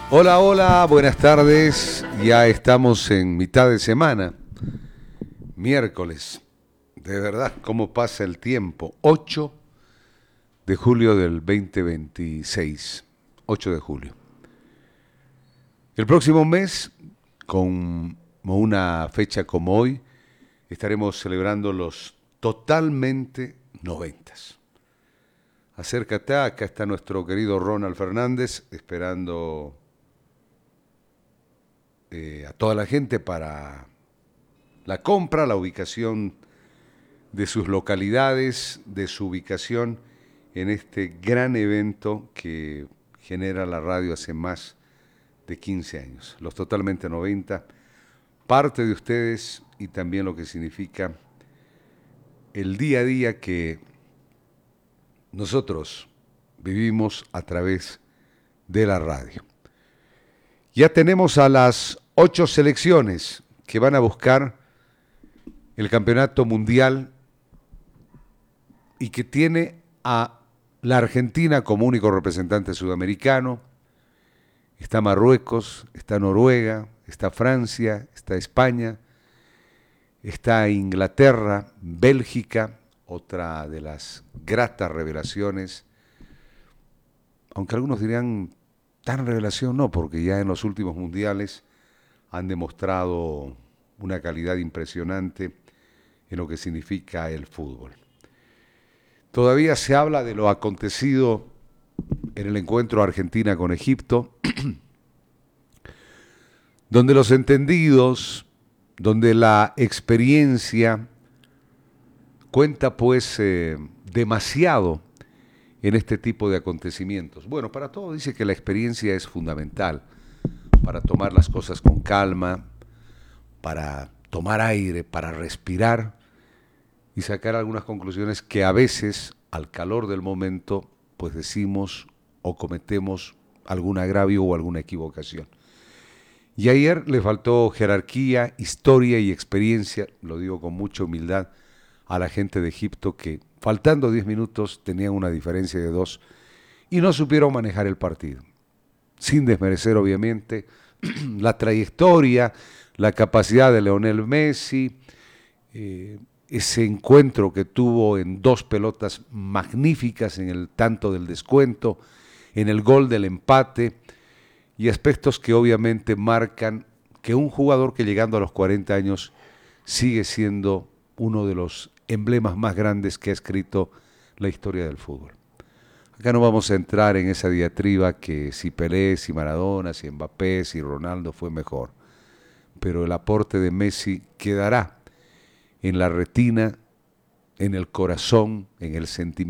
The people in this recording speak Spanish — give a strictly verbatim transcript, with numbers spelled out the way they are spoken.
Hola, hola, buenas tardes. Ya estamos en mitad de semana, miércoles. De verdad, cómo pasa el tiempo. ocho de julio del dos mil veintiséis. ocho de julio. El próximo mes, con una fecha como hoy, estaremos celebrando los totalmente noventas. Acércate, acá está nuestro querido Ronald Fernández esperando eh, a toda la gente para la compra, la ubicación de sus localidades, de su ubicación en este gran evento que genera la radio hace más de quince años. Los Totalmente noventa, parte de ustedes y también lo que significa el día a día que nosotros vivimos a través de la radio. Ya tenemos a las ocho selecciones que van a buscar el campeonato mundial y que tiene a la Argentina como único representante sudamericano. Está Marruecos, está Noruega, está Francia, está España, está Inglaterra, Bélgica, otra de las gratas revelaciones, aunque algunos dirían tan revelación no, porque ya en los últimos mundiales han demostrado una calidad impresionante en lo que significa el fútbol. Todavía se habla de lo acontecido en el encuentro Argentina con Egipto, donde los entendidos, donde la experiencia cuenta pues eh, demasiado en este tipo de acontecimientos. Bueno, para todo dice que la experiencia es fundamental para tomar las cosas con calma, para tomar aire, para respirar y sacar algunas conclusiones que a veces, al calor del momento, pues decimos o cometemos algún agravio o alguna equivocación. Y ayer le faltó jerarquía, historia y experiencia, lo digo con mucha humildad, a la gente de Egipto que, faltando diez minutos, tenían una diferencia de dos y no supieron manejar el partido. Sin desmerecer, obviamente, la trayectoria, la capacidad de Lionel Messi, eh, ese encuentro que tuvo en dos pelotas magníficas, en el tanto del descuento, en el gol del empate, y aspectos que obviamente marcan que un jugador que llegando a los cuarenta años sigue siendo uno de los emblemas más grandes que ha escrito la historia del fútbol. Acá no vamos a entrar en esa diatriba que si Pelé, si Maradona, si Mbappé, si Ronaldo fue mejor, pero el aporte de Messi quedará en la retina, en el corazón, en el sentimiento